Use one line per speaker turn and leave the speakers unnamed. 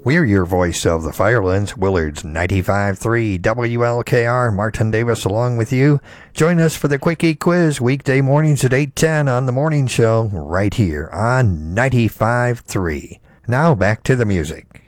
We're your voice of the Firelands, Willard's 95.3 WLKR. Martin Davis along with you. Join us for the Quickie Quiz weekday mornings at 8:10 on The Morning Show right here on 95.3. Now back to the music.